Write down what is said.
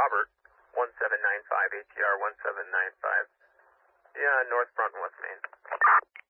Robert, 1795, ATR 1795. Yeah, North Front, West Main.